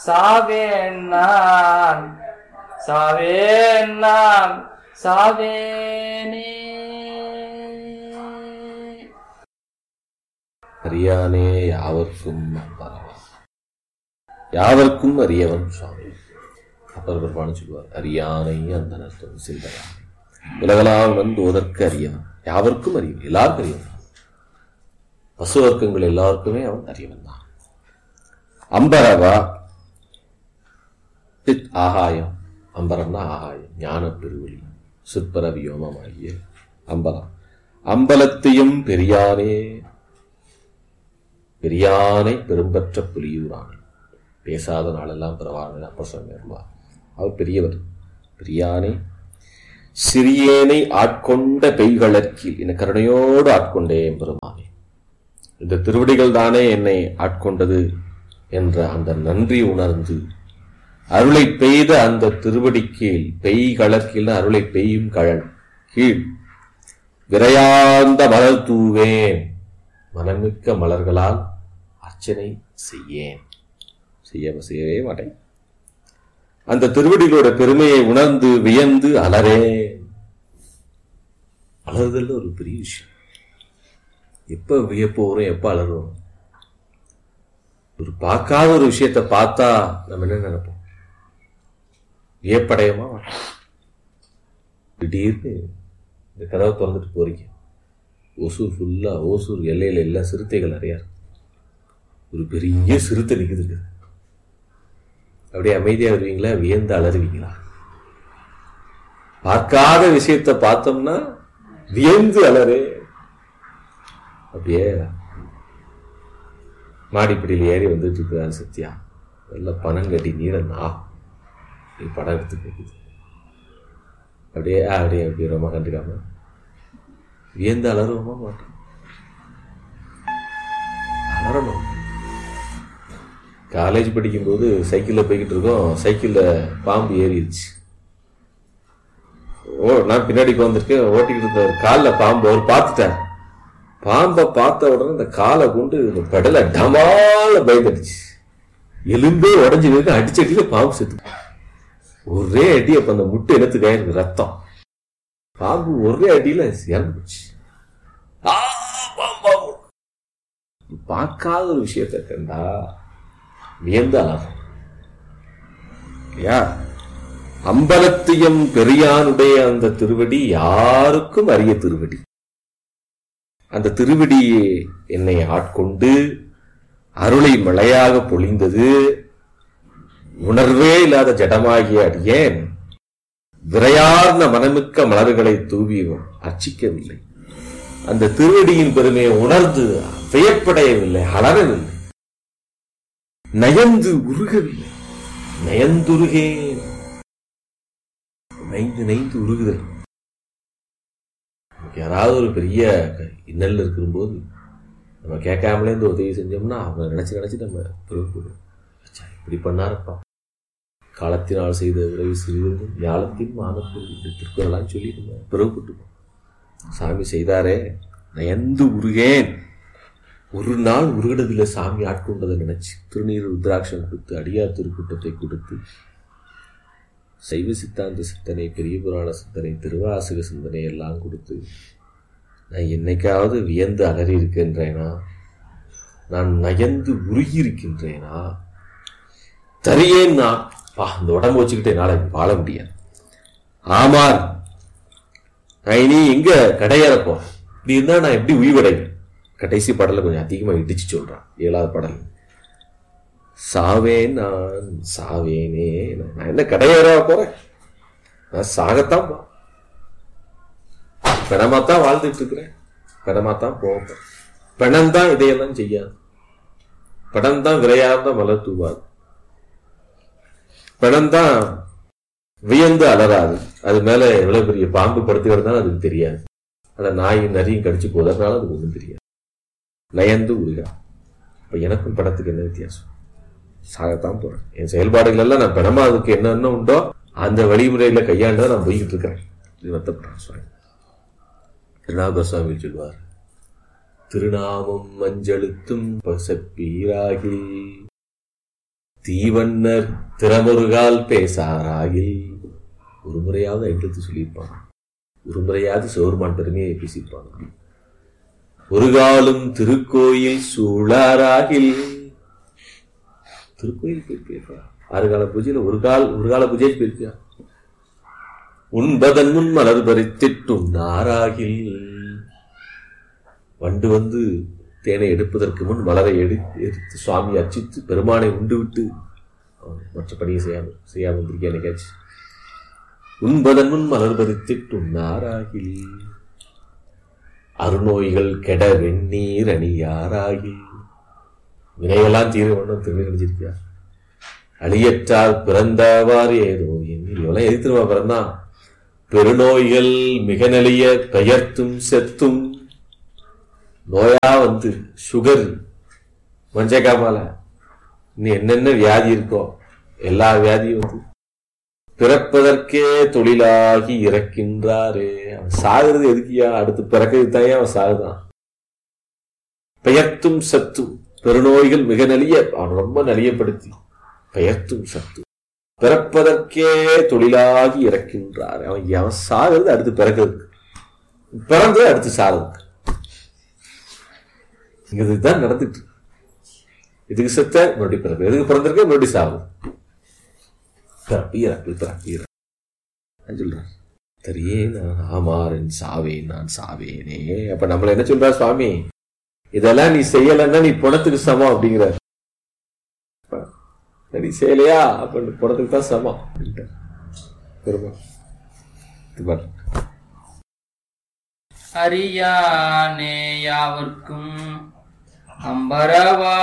சாவேன் நான் சாவேன் நான் சாவேனே. அறியானே யாவர்க்கும் அம்பரவா, யாவர்க்கும் அறியவன் சுவாமி. அப்பர் பெருமான் சொல்வார், அறியானை அந்த நர்த்தம் செல்வரானை உலகலாம் நந்தோதற்கு அறியவன், யாவர்க்கும் அறியவன், எல்லாருக்கும் அறியவன். பசுவர்க்கங்கள் எல்லாருக்குமே அவன் அறியவன் தான். அம்பரவா ஆகாயம், அம்பரம்னா ஆகாயம், ஞான பெருவெளி, சிற்பர வியோமமாகிய அம்பலம். அம்பலத்தையும் பெரியானே, பெரியானை பெரும்பற்ற புலியூரானே. பேசாத நாளெல்லாம் பிறவான அப்ப சொன்னார். அவர் பெரியவர். பெரியானை சிறியேனை ஆட்கொண்ட பெய்களற்கில் என கருணையோடு ஆட்கொண்டேன் பெருமானே. இந்த திருவடிகள் தானே என்னை ஆட்கொண்டது என்ற அந்த நன்றி உணர்ந்து அருளை பெய்த அந்த திருவடி கீழ், பெய் கலக்கில் அருளை பெய்யும் கழல் கீழ் விரையார்ந்த மலர் தூவேன், மனமிக்க மலர்களால் அர்ச்சனை செய்யேன். செய்யவே மாட்டேன். அந்த திருவடிகளோட பெருமையை உணர்ந்து வியந்து அலறேன். அலறுதல் ஒரு பெரிய விஷயம். எப்ப வியப்பு வரும், எப்ப அலறும்? ஒரு பார்க்காத ஒரு விஷயத்தை பார்த்தா நம்ம என்ன நினைப்போம்? வியப்படையமா மாட்டோம். திடீர்னு இந்த கதவை திறந்துட்டு போறீங்க, ஓசூர் ஃபுல்லா, ஓசூர் எல்லையில எல்லாம் சிறுத்தைகள் நிறையா இருக்கு. ஒரு பெரிய சிறுத்தை நிக்குது. அப்படியே அமைதியா வருவீங்களா, வியந்து அலறுவீங்களா? பார்க்காத விஷயத்தை பார்த்தோம்னா வியந்து அலறு. அப்படியே மாடிப்படியில் ஏறி வந்துட்டு இருக்கிறாரு சத்யா, நல்ல பணம் கட்டி நீர நாகும், நீ படம் எடுத்து போகுது. அப்படியே அப்படியே அப்படியே ரொம்ப கண்டுக்காம வியந்து அலறுவோமா மாட்டோம்? அலறணும். காலேஜ் படிக்கும்போது சைக்கிளில் போய்கிட்டு இருக்கோம், சைக்கிளில் பாம்பு ஏறிடுச்சு. நான் பின்னாடி வந்திருக்கேன், ஓட்டிக்கிட்டு இருந்த காலில் பாம்பு அவர் பார்த்துட்டார். பாம்பை பார்த்த உடனே இந்த காலை கொண்டு இந்த பெடலை டமால பயந்துடுச்சு. எலும்பே உடஞ்சி போய் அடிச்சடியில பாம்பு செத்து. ஒரே அடி. அப்ப அந்த முட்டை இனத்துக்கு ஆயிருக்கு ரத்தம். பாம்பு ஒரே அடியில இறந்துச்சு. பார்க்காத ஒரு விஷயத்தை கண்டா வியந்து அழகும். அம்பலத்தையும் பெரியானுடைய அந்த திருவடி யாருக்கும் அரிய திருவடி. அந்த திருவடியே என்னை ஆட்கொண்டு அருளை மழையாக பொழிந்தது. உணர்வே இல்லாத ஜடமாகிய அடியேன் விரையார்ந்த மனமிக்க மலர்களை தூவி அர்ச்சிக்கவில்லை. அந்த திருவடியின் பெருமையை உணர்ந்து வியப்படையவில்லை, அலறவில்லை, நயந்து உருகவில்லை. நயந்துருகேன், நைந்து உருகுதல். யாராவது ஒரு பெரிய இன்னல் இருக்கும்போது நம்ம கேட்காமலே இந்த உதவி செஞ்சோம்னா அவங்க நினைச்சு நம்ம பெருமைப்படுவோம். இப்படி பண்ணாரப்பா, காலத்தினால் செய்த உதவி சிறிது ஞாலத்தின் மானத்தில் திருக்குறளான்னு சொல்லி நம்ம பெருமைப்பட்டுப்போம். சாமி செய்தாரே, நயந்து உருகேன். ஒரு நாள் உருகிடதில்லை சாமி ஆட்கொண்டதை நினைச்சு. திருநீர் ருத்ராட்சம் கொடுத்து, அடியார் திருக்கூட்டத்தை கொடுத்து, சைவ சித்தாந்த சிந்தனை, பெரிய புராண சிந்தனை, திருவாசக சிந்தனை எல்லாம் கொடுத்து நான் என்னைக்காவது வியந்து அலறி இருக்கின்றேனா? நான் நயந்து உருகி இருக்கின்றேனா? தரியேன் நான் இந்த உடம்பு வச்சுக்கிட்டு என்னால வாழ முடியாது. ஆமார், நான் இனி எங்க கடையறப்போ இப்படி இருந்தா நான் எப்படி உயிர்வடைவேன்? கடைசி பாடல கொஞ்சம் அதிகமா இடிச்சு சொல்றான். 7வது பாடல், சாவேன் நான் சாவேனே. நான் என்ன கடையேற போறேன்? நான் சாகத்தான் போ, பிணமாத்தான் வாழ்ந்துட்டு இருக்கிறேன், பிணமாத்தான் போவேன். பிணம்தான் இதையெல்லாம் செய்யாது, பிணம்தான் விரையார்ந்த மலர் தூவாது, பிணம்தான் வியந்து அலராது. அது மேல எவ்வளவு பெரிய பாம்பு படுத்துக்கிறதுனால அதுக்கு தெரியாது. அதை நாயும் நரியும் கடிச்சு போதறதுனால அதுக்கு ஒன்றும் தெரியாது. நயந்து உருகா. இப்ப எனக்கும் படத்துக்கு என்ன வித்தியாசம்? சாகத்தான் போறேன். என் செயல்பாடுகள் எல்லாம் நான் பிணமா அதுக்கு என்னென்ன உண்டோ அந்த வழிமுறையில கையாண்டு நான் போய்கிட்டு இருக்கிறேன். இது வருத்தப்படுறேன் சுவாமி. திருநாகர் சுவாமி சொல்வார், திருநாமம் மஞ்சளுத்தும் பசப்பீராகி தீவன்னர் திறமொருகால் பேசாராகில். ஒரு முறையாவது எடுத்து சொல்லியிருப்பான், ஒரு முறையாவது சிவருமான் பெருமையை பேசியிருப்பான். ஒரு காலும் திருக்கோயில் சூழாராகில். திருக்கோயில் போயிருப்பா, 6 கால பூஜையில ஒரு கால பூஜை போயிருப்பியா. உண்பதன் முன் மலர் பறித்திட்டும் நாராகில். வண்டு வந்து தேனை எடுப்பதற்கு முன் மலரை எடுத்து சுவாமி அர்ச்சித்து பெருமானை உண்டு விட்டு மற்ற பணியை செய்யாமல் இருந்திருக்கேன் என்னைக்காச்சு. உண்பதன் முன் மலர் பறித்திட்டும் நாராகில். அருநோய்கள் கெட வெந்நீர் அணியாராகில். வினையெல்லாம் தீர்வு திருநீர் அணிஞ்சிருக்கியா. அழியற்றால் பிறந்தவாறு ஏதோ எவ்வளவு எதிர்த்துருவா பிறந்தான். பெருநோய்கள் மிக நெளிய பெயர்த்தும் செத்தும். நோயா வந்து சுகர், மஞ்சக்காமால, இன்னும் என்னென்ன வியாதி இருக்கோ எல்லா வியாதியும் வந்து பிறப்பதற்கே தொழிலாகி இறக்கின்றாரே. அவன் சாகுறது எதுக்கியா, அடுத்து பிறக்கிறது தானே அவன் சாகுதான். பெயர்த்தும் சத்தும், பெருநோய்கள் மிக நலிய, அவன் ரொம்ப நலியப்படுத்தி பெயர்த்தும் சத்தும், பிறப்பதற்கே தொழிலாகி இறக்கின்றார். அவன் சாகுறது அடுத்து பிறக்கிறதுக்கு, பிறந்தது அடுத்து சாகுறதுக்கு. இதுதான் நடந்துட்டு. இதுக்கு செத்த மறுபடியும் பிறப்பு, எதுக்கு பிறந்திருக்க மறுபடியும் சாகுது. சொல்றார் தெரியே நான் ஆமாறன் சாவேன் நான் சாவேனே. அப்ப நம்மள என்ன சொல்றா சுவாமி, இதெல்லாம் நீ செய்யலன்னா நீ பணத்துக்கு சமம் அப்படிங்கிற. நீ செய்யலையா அப்ப பணத்துக்கு தான் சமம் பெருமா. அறியானே யாவர்க்கும் அம்பரவா